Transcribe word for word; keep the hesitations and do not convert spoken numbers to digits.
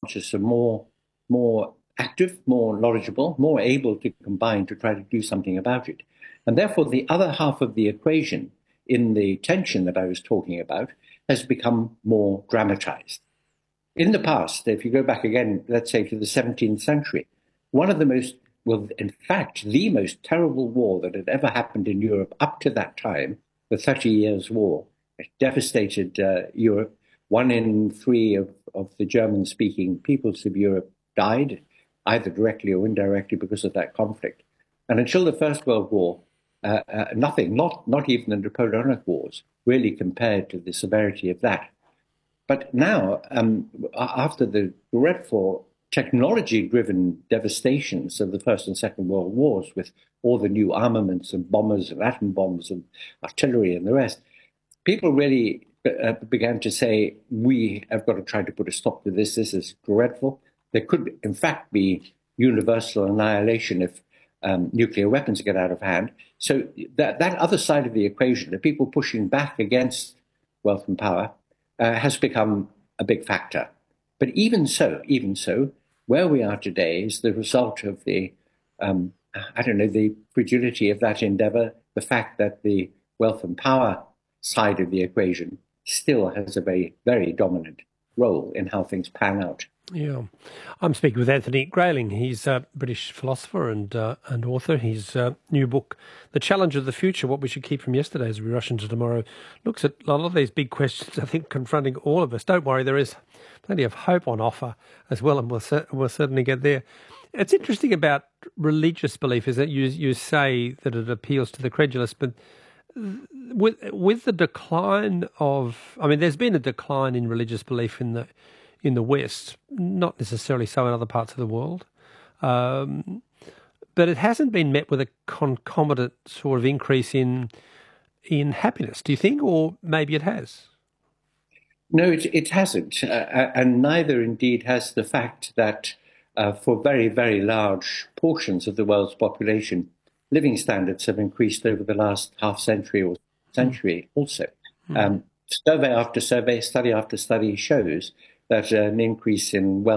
conscious and more, more active, more knowledgeable, more able to combine to try to do something about it. And therefore, the other half of the equation in the tension that I was talking about has become more dramatized. In the past, if you go back again, let's say to the seventeenth century, one of the most, well, in fact, the most terrible war that had ever happened in Europe up to that time, the Thirty Years' War, it devastated uh, Europe. One in three of, of the German-speaking peoples of Europe died, either directly or indirectly because of that conflict. And until the First World War, uh, uh, nothing, not, not even the Napoleonic Wars, really compared to the severity of that. But now, um, after the dreadful technology-driven devastations of the First and Second World Wars, with all the new armaments and bombers and atom bombs and artillery and the rest, people really uh, began to say, we have got to try to put a stop to this. This is dreadful. There could, in fact, be universal annihilation if um, nuclear weapons get out of hand. So that, that other side of the equation, the people pushing back against wealth and power, uh, has become a big factor. But even so, even so, where we are today is the result of the, um, I don't know, the fragility of that endeavor, the fact that the wealth and power side of the equation still has a very, very dominant role in how things pan out. Yeah. I'm speaking with Anthony Grayling. He's a British philosopher and uh, and author. His uh, new book, The Challenge of the Future, What We Should Keep from Yesterday as We Rush into Tomorrow, looks at a lot of these big questions, I think, confronting all of us. Don't worry, there is plenty of hope on offer as well, and we'll, we'll certainly get there. It's interesting about religious belief is that you you say that it appeals to the credulous, but with with the decline of, I mean, there's been a decline in religious belief in the in the West, not necessarily so in other parts of the world, um, but it hasn't been met with a concomitant sort of increase in in happiness. Do you think, or maybe it has? No, it, it hasn't, uh, and neither indeed has the fact that uh, for very, very large portions of the world's population, living standards have increased over the last half century or century mm. also. Mm. Um, survey after survey, study after study shows that uh, an increase in wealth